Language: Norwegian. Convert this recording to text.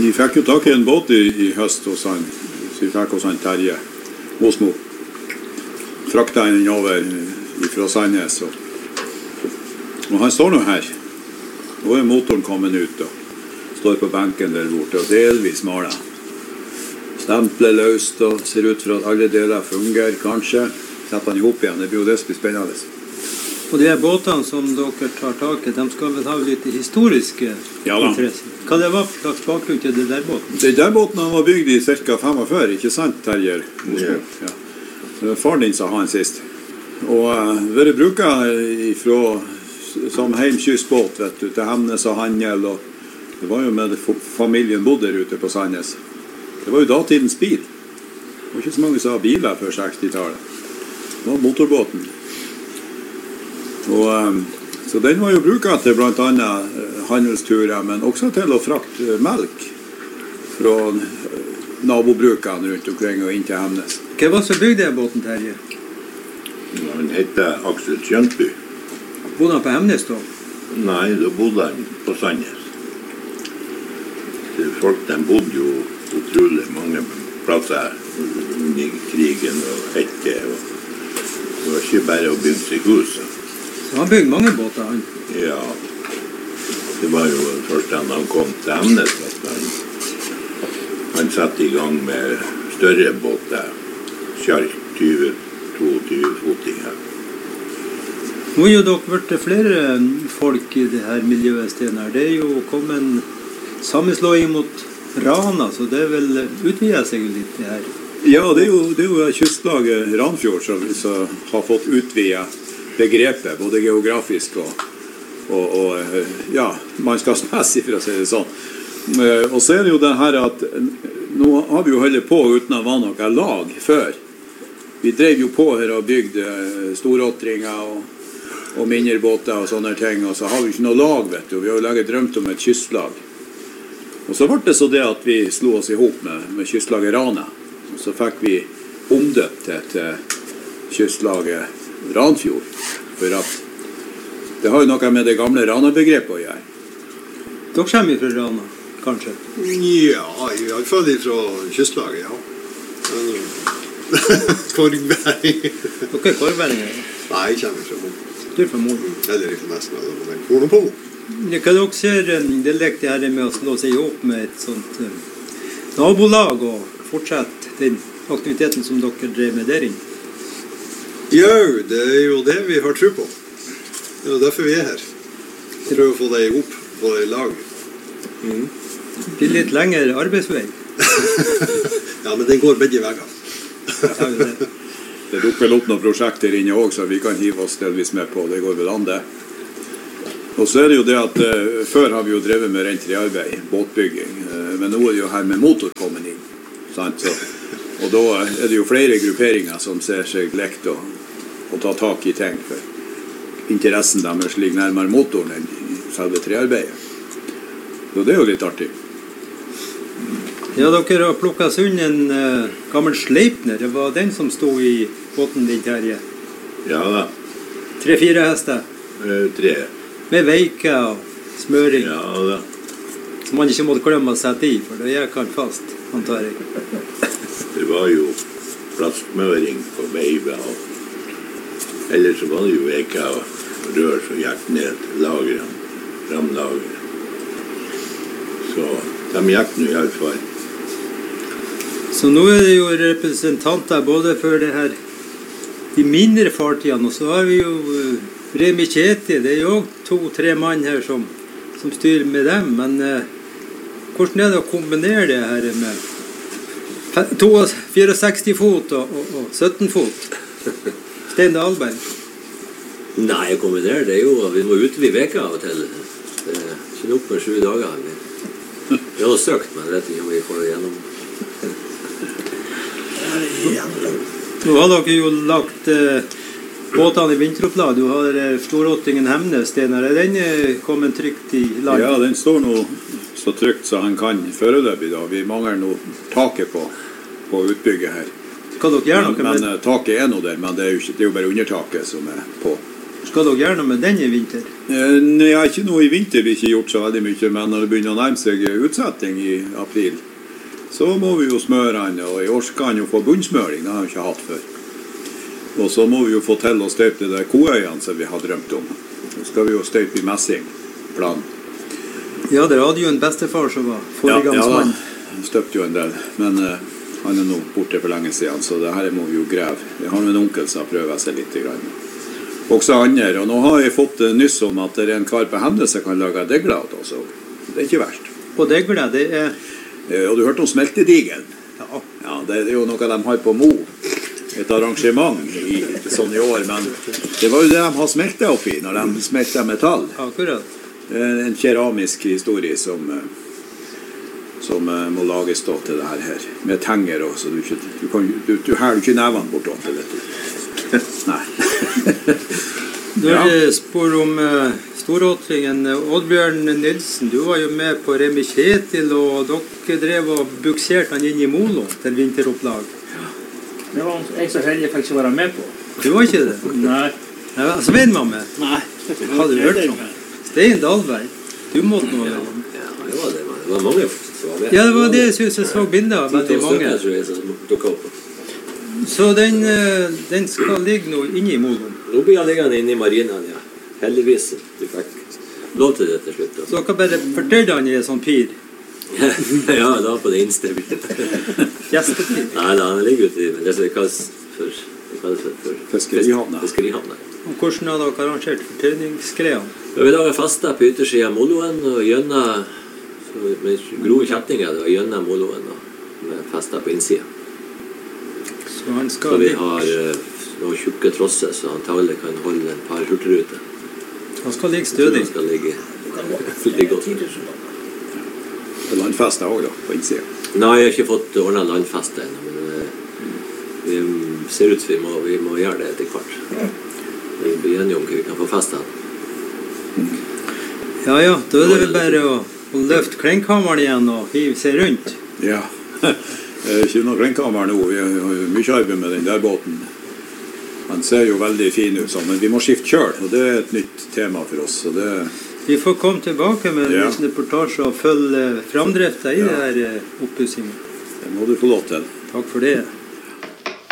Vi fikk jo tak i en båt i høst hos han, så vi fikk hos han Terje Osmo. Frakta den over fra Sandnes, og han står nå her. Nå er motoren kommet ut og står på benken der borte og delvis maler. Stempler løst og ser ut for at alle deler fungerer, kanskje. Setter han ihop igjen, det blir jo det som blir spennende. Og de her båtene som dere tar tak i, de skal vel ha litt historiske interesser. Hva det var for slags bakgrunn til det der båten? Det der båten var bygd i ca. 45, ikke sant, Terje? Ja. Det var far din som ha den sist. Og vært bruket som heimkystbåt, vet du, til Hemnes og Handel, og det var jo med familien bodde der ute på Sandnes. Det var jo datidens bil. Det var ikke så mange som hadde biler før 60-tallet. Det var motorbåten. Og, så den var jo bruket til blant annet handelsturer, men også til å frakte melk fra nabobrukene rundt omkring og inn til Hemnes. Hva var så bygde den båten, Terje? Han heter Aksel Kjøntby. Bodde han på Hemnes da? Nei, da bodde han på Sandnes. Folk de bodde jo utrolig mange plasser under krigen og etter. Det var ikke bare å bygge seg hus. Så han bygde mange båter, han? Ja. Det var jo først da han kom til Hemnes. Han satte i gang med større båter. Kjark 20-22 fotinger. Nå er jo dere vært flere folk i det her miljøet stedet her. Det er jo kommet en sammenslåing mot Rana, så det vil utvide seg litt det her. Ja, det er jo kystlaget Ranfjord som har fått utvidet begrepet, både geografisk og ja, mannskapsmessig, for å si det sånn. Og så er det jo det her at nå har vi jo holdt på uten å være noe lag før. Vi drev jo på her og bygde storåtringer og mindre båter og sånne ting, og så har vi ikke noe lag, vet du. Vi har jo laget drømt om et kystlag. Og så ble det så det at vi slo oss ihop med kystlaget Rana. Og så fikk vi omdøpt til kystlaget Ranfjord, for at det har jo noe med det gamle Rana-begrepet å gjøre. Dere kommer jo fra Rana, kanskje? Ja, i alle fall fra kystlaget, ja. Korgberg. Dere er korgberginger? Nei, jeg kommer fra Mo. Du er fra Mo? Eller fra nesten av den Korn og Polo. Hva dere ser, det lekte her med å slå seg opp med et sånt nabolag og fortsette den aktiviteten som dere drev med der inne? Ja, det er jo det vi har tro på. Det er jo derfor vi er her. Prøver å få det ihop, få det i lag. Det blir litt lengre arbeidsvei. Ja, men den går begge veier. Det dukker vel opp noen prosjekter inne også, så vi kan hive oss delvis med på. Det går vel an det. Og så er det jo det at før har vi jo drevet med rent trearbeid, båtbygging, men nå er det jo her med motor kommet inn, sant? Og da er det jo flere grupperinger som ser seg lekt å ta tak i ting, for interessen deres ligger nærmere motoren enn i selve trearbeidet. Så det er jo litt artig. Ja, dere har plukket seg unna en gammel Sleipner. Det var den som stod i båten din, Terje. Ja da. 3-4 hester? 3. Med veike og smøring? Ja da. Som man ikke måtte glemme å sette i, for det gikk han fast, antar jeg. Det var jo plastmøring på veivet, og ellers så var det jo veike og rør som gikk ned til lageren, framlageren. Så de gikk nå i alle fall. Så nå er det jo representanter både for det her, de mindre fartidene, og så har vi jo Remi Kjeti, det er jo 2-3 mann her som styrer med dem, men hvordan er det å kombinere det her med 64 fot og 17 fot? Stein Dahlberg? Nei, å kombinere det er jo, vi må utvide veka av og til. Det er ikke nok med 7 dager. Vi har søkt, men vet ikke om vi får det gjennom. Nå har dere jo lagt båtene i vinteropplag. Du har storåtringen Hemnes, Steinar. Er den kommet trygt i land? Ja, den står nå så trygt så han kan foreløpig da. Vi mangler nå taket på utbygget her. Skal dere gjøre noe med? Men taket er nå der, men det er jo bare undertaket som er på. Skal dere gjøre noe med den i vinter? Nei, ikke noe i vinter vi ikke gjort så veldig mye, men når det begynner å nærme seg utsetting i april, så må vi jo smøre den, og i år skal han jo få bunnsmøring, det har han ikke hatt før. Og så må vi jo få til å støype de der koøyene som vi har drømt om. Så skal vi jo støype i messing, planen. Ja, dere hadde jo en bestefar som var foregangsmann. Ja, han støpte jo en del, men han er nå borte for lenge siden, så det her må vi jo greve. Vi har en onkel som prøver seg litt grann. Også andre, og nå har jeg fått nyss om at det er en kar på Hemne som kan lage degler, så det er ikke verst. Og degler, det er... Og du hørte om smeltedigelen? Ja. Ja, det er jo noe de har på Mo. Et arrangement sånn i år, men det var jo det de har smeltet oppi når de smeltet metall. Akkurat. Det er en keramisk historie som må lages da til det her, med tenger og så du hæler ikke nevene bortom det, vet du. Nei. Når du spør om storåtringen Oddbjørn Nilsen, du var jo med på Remi Kjetil, og dere drev og bukserte han inn i Molo til vinteropplag. Det var jeg så heldig jeg fikk ikke være med på. Du var ikke det? Nei. Svein var med. Nei. Hadde du hørt om? Stein Dahlberg. Du måtte noe med. Ja, det var det. Det var mange som var med. Ja, det var det jeg synes jeg så bilder av veldig mange. Så den skal ligge nå inne i Molo. Nå blir han liggende inne i marinen, ja. Heldigvis. Du fikk lov til det til slutt. Så dere bare fortøyde han i en sånn pir? Ja, da på det innste. Gjestepir? Nei, han ligger ute i det som kalles for Fiskerihavna. Og hvordan har dere arrangert fortøyningsgreiene? Vi lager fasta på yttersiden av Moloen, og gjennom med grove kjettinger, og gjennom Moloen, og med festa på innsiden. Så han skal Så vi har noen tjukke trosser, så antagelig kan holde en par hurtigruter. Han skal ligge stødig. Han skal ligge godt. Landfeste også da, på innsiden. Nei, jeg har ikke fått ordnet landfeste ennå, men vi ser ut som vi må gjøre det etter hvert. Vi blir enige om hva vi kan få festet. Ja, da er det vel bare å løfte klenkhammeren igjen og hive seg rundt. Ja, ikke noe klenkhammer nå, vi har jo mye arbeid med den der båten. Han ser jo veldig fin ut, men vi må skifte kjøl, og det er et nytt tema for oss. Så det... Vi får komme tilbake med en liten reportasje og følge framdriften i det her oppussingen. Det må du få lov til. Takk for det.